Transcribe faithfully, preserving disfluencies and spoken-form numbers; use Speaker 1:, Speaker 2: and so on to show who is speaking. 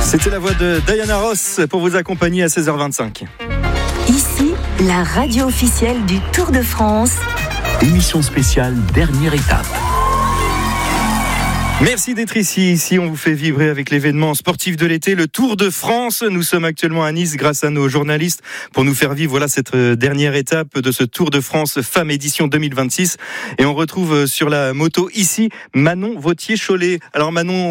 Speaker 1: C'était la voix de Diana Ross pour vous accompagner à seize heures vingt-cinq.
Speaker 2: Ici, la radio officielle du Tour de France.
Speaker 3: Émission spéciale, dernière étape.
Speaker 1: Merci d'être ici. Ici, on vous fait vibrer avec l'événement sportif de l'été, le Tour de France. Nous sommes actuellement à Nice grâce à nos journalistes pour nous faire vivre voilà, cette dernière étape de ce Tour de France Femmes édition deux mille vingt-six. Et on retrouve sur la moto ici Manon Vautier-Cholet. Alors Manon,